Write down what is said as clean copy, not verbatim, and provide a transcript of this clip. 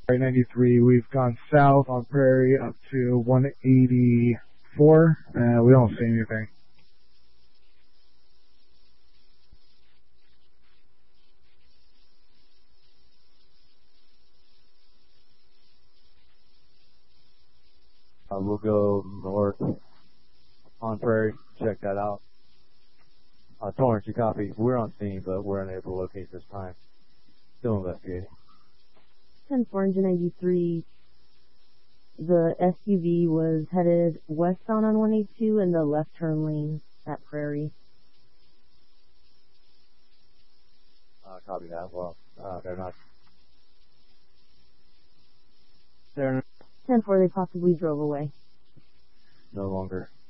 Prairie 93, we've gone south on Prairie up to 184. We don't see anything. We'll go north on Prairie, check that out. Torrance, you copy. We're on scene, but we're unable to locate this time. Still investigating. 10-4 engine 93. The SUV was headed westbound on 182 in the left turn lane at Prairie. Copy that. Well, they're not. 10-4, they possibly drove away. No longer